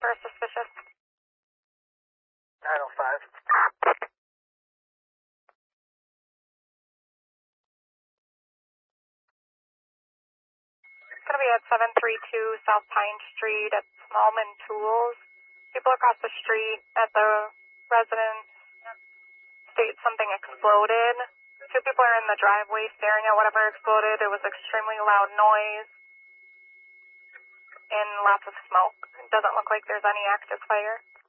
for suspicious. 905. It's going to be at 732 South Pine Street at Smallman Tools. People across the street at the residence state something exploded. Two people are in the driveway staring at whatever exploded. It was extremely loud noise and lots of smoke. It doesn't look like there's any active fire.